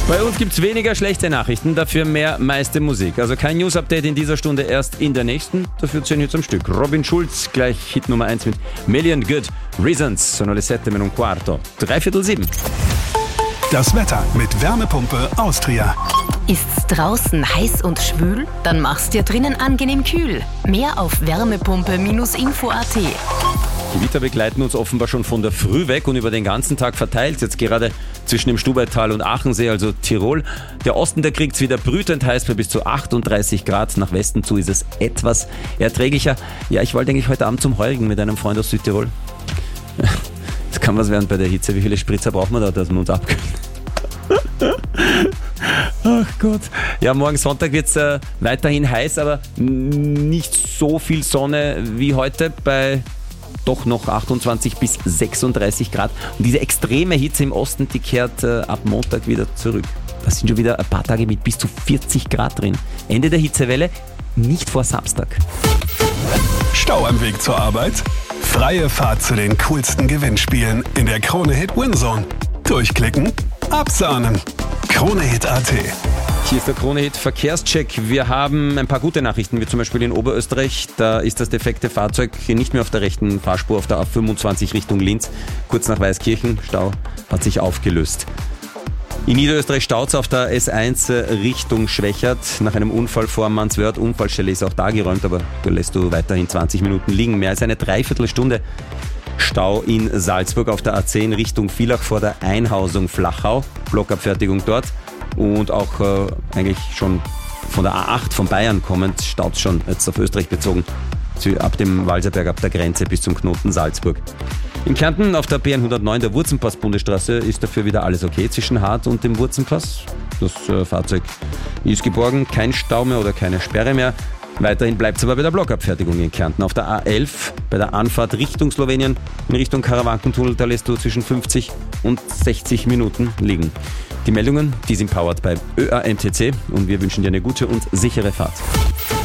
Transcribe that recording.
Bei uns gibt es weniger schlechte Nachrichten, dafür mehr meiste Musik. Also kein News-Update in dieser Stunde, erst in der nächsten. Dafür 10 Hits am Stück. Robin Schulz, gleich Hit Nummer 1 mit Million Good Reasons. Sono le 7:15. 6:45. Das Wetter mit Wärmepumpe Austria. Ist's draußen heiß und schwül? Dann mach's dir drinnen angenehm kühl. Mehr auf wärmepumpe-info.at. Gewitter begleiten uns offenbar schon von der Früh weg und über den ganzen Tag verteilt. Jetzt gerade zwischen dem Stubaital und Achensee, also Tirol. Der Osten, der kriegt's wieder brütend heiß bei bis zu 38 Grad. Nach Westen zu ist es etwas erträglicher. Ja, ich wollte eigentlich heute Abend zum Heurigen mit einem Freund aus Südtirol. Das kann was werden bei der Hitze. Wie viele Spritzer brauchen wir da, dass wir uns abkühlen? Ach Gott. Ja, morgen Sonntag wird es weiterhin heiß, aber nicht so viel Sonne wie heute bei doch noch 28 bis 36 Grad. Und diese extreme Hitze im Osten, die kehrt ab Montag wieder zurück. Da sind schon wieder ein paar Tage mit bis zu 40 Grad drin. Ende der Hitzewelle, nicht vor Samstag. Stau am Weg zur Arbeit? Freie Fahrt zu den coolsten Gewinnspielen in der Krone-Hit Winzone. Durchklicken, absahnen. Krone-Hit.at. Hier ist der Krone-Hit Verkehrscheck. Wir haben ein paar gute Nachrichten, wie zum Beispiel in Oberösterreich. Da ist das defekte Fahrzeug nicht mehr auf der rechten Fahrspur auf der A25 Richtung Linz. Kurz nach Weißkirchen. Stau hat sich aufgelöst. In Niederösterreich staut es auf der S1 Richtung Schwächert. Nach einem Unfall vor Manswörth. Unfallstelle ist auch da geräumt, aber da lässt du weiterhin 20 Minuten liegen. Mehr als eine Dreiviertelstunde Stau in Salzburg auf der A10 Richtung Villach vor der Einhausung Flachau. Blockabfertigung dort. Und auch eigentlich schon von der A8 von Bayern kommend staut es schon, jetzt auf Österreich bezogen, ab dem Walserberg, ab der Grenze bis zum Knoten Salzburg. In Kärnten auf der BN109 der Wurzenpass-Bundesstraße ist dafür wieder alles okay zwischen Hart und dem Wurzenpass. Das Fahrzeug ist geborgen, kein Stau mehr oder keine Sperre mehr. Weiterhin bleibt es aber bei der Blockabfertigung in Kärnten. Auf der A11 bei der Anfahrt Richtung Slowenien in Richtung Karawankentunnel, da lässt du zwischen 50 und 60 Minuten liegen. Die Meldungen, die sind powered bei ÖAMTC und wir wünschen dir eine gute und sichere Fahrt.